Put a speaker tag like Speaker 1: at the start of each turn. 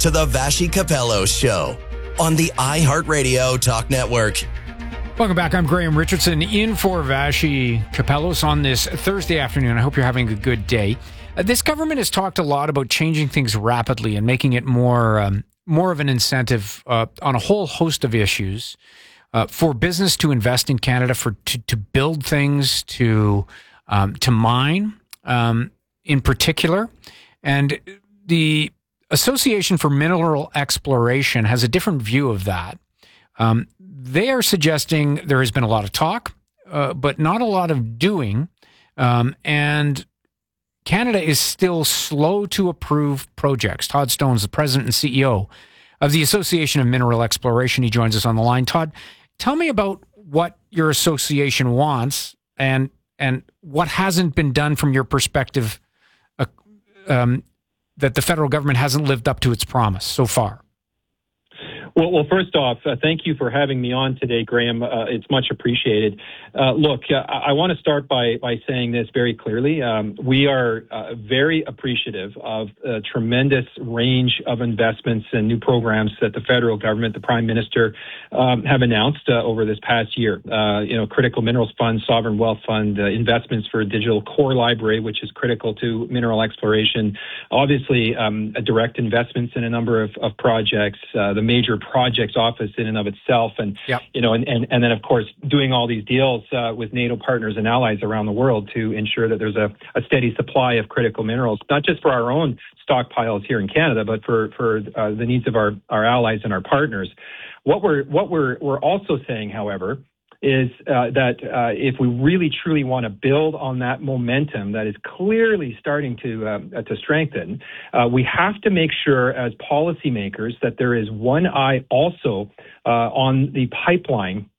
Speaker 1: to the Vassy Capello Show on the iHeartRadio Talk Network.
Speaker 2: Welcome back. I'm Graham Richardson in for Vassy Capellos on this Thursday afternoon. I hope you're having a good day. This government has talked a lot about changing things rapidly and making it more of an incentive on a whole host of issues for business to invest in Canada, to build things, to mine in particular. And the Association for Mineral Exploration has a different view of that. They are suggesting there has been a lot of talk, but not a lot of doing. And Canada is still slow to approve projects. Todd Stone's the president and CEO of the Association of Mineral Exploration. He joins us on the line. Todd, tell me about what your association wants and what hasn't been done from your perspective that the federal government hasn't lived up to its promise so far.
Speaker 3: Well, first off, thank you for having me on today, Graham. It's much appreciated. Look, I want to start by saying this very clearly. We are very appreciative of a tremendous range of investments and new programs that the federal government, the Prime Minister, have announced over this past year. Critical Minerals Fund, Sovereign Wealth Fund, investments for a digital core library, which is critical to mineral exploration. Obviously, direct investments in a number of projects, the major projects office in and of itself, and and then of course doing all these deals with NATO partners and allies around the world to ensure that there's a steady supply of critical minerals, not just for our own stockpiles here in Canada, but for the needs of our allies and our partners. What we're also saying, however, is that if we really truly want to build on that momentum that is clearly starting to strengthen, we have to make sure as policymakers that there is one eye also on the pipeline